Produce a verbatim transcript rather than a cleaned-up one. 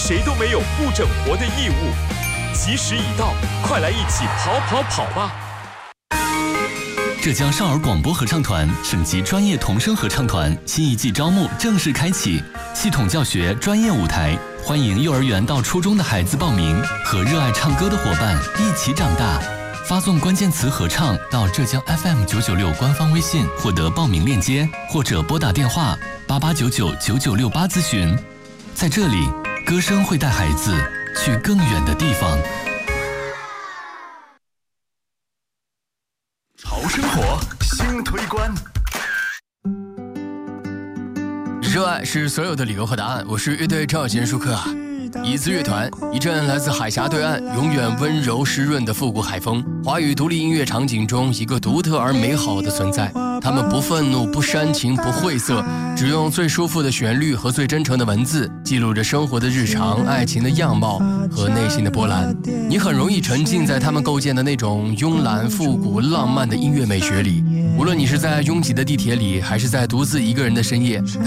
谁都没有不整活的义务。吉时已到，快来一起跑跑跑吧！ 浙江少儿广播合唱团省级专业童声合唱团新一季招募正式开启，系统教学，专业舞台，欢迎幼儿园到初中的孩子报名，和热爱唱歌的伙伴一起长大。发送关键词合唱到浙江 F M 九九六官方微信获得报名链接，或者拨打电话八八九九九九六八咨询。在这里，歌声会带孩子去更远的地方。 好生活新推关。 热爱是所有的理由和答案。我是乐队赵贤舒克啊。椅子乐团，一阵来自海峡对岸永远温柔湿润的复古海风，华语独立音乐场景中一个独特而美好的存在。他们不愤怒，不煽情，不晦涩，只用最舒服的旋律和最真诚的文字，记录着生活的日常、爱情的样貌和内心的波澜。你很容易沉浸在他们构建的那种慵懒、复古、浪漫的音乐美学里。无论你是在拥挤的地铁里，还是在独自一个人的深夜，